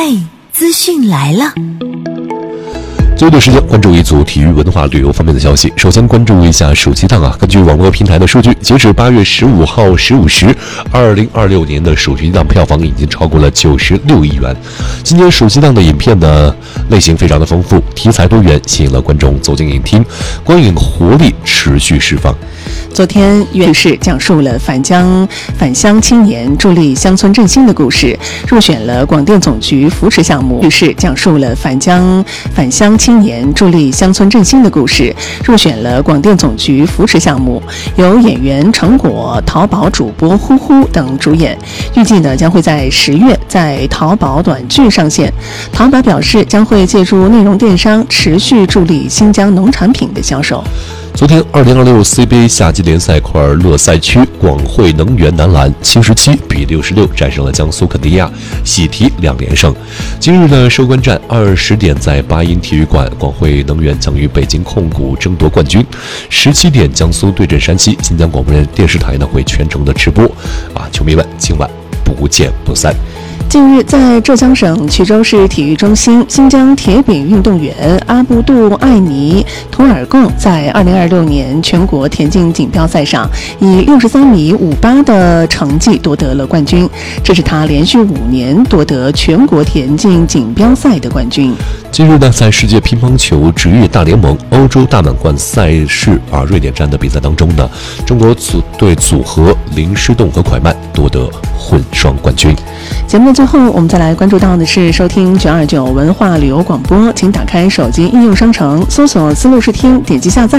嘿，资讯来了。 最后的时间关注一组体育文化旅游方面的消息。首先关注一下暑期档根据网络平台的数据，截止8月15号15时，2026年的暑期档票房已经超过了96亿元。今年暑期档的影片呢类型非常的丰富，题材多元，吸引了观众走进影厅，观影活力持续释放。 昨天，院士讲述了返乡青年助力乡村振兴的故事，入选了广电总局扶持项目。院士讲述了返乡青年助力乡村振兴的故事，入选了广电总局扶持项目，由演员成果、淘宝主播呼呼等主演。预计呢将会在10月在淘宝短剧上线。淘宝表示将会借助内容电商持续助力新疆农产品的销售。 昨天，2026 CBA 夏季联赛库尔勒赛区，广汇能源男篮77比66战胜了江苏肯尼亚，喜提2连胜。今日的收官战20点在八音体育馆，广汇能源将与北京控股争夺冠军。17点，江苏对阵山西，新疆广播电视台呢会全程的直播。球迷们今晚不见不散。 近日，在浙江省衢州市体育中心，新疆铁饼运动员阿布杜艾尼图尔贡在2026年全国田径锦标赛上以63米58的成绩夺得了冠军，这是他连续5年夺得全国田径锦标赛的冠军。 近日呢，在世界乒乓球职业大联盟欧洲大满贯赛事瑞典站的比赛当中呢，中国队组合林诗栋和蒯曼夺得混双冠军。 节目的最后，我们再来关注到的是收听929文化旅游广播，请打开手机应用商城，搜索思路视听，点击下载。